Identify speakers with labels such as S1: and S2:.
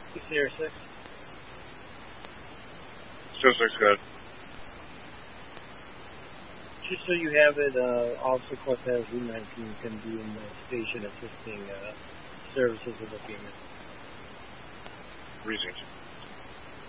S1: 606.
S2: 606, good.
S1: Just so you have it, Officer Cortez, Route 19, can be in the station assisting services of the female.
S2: Reasons.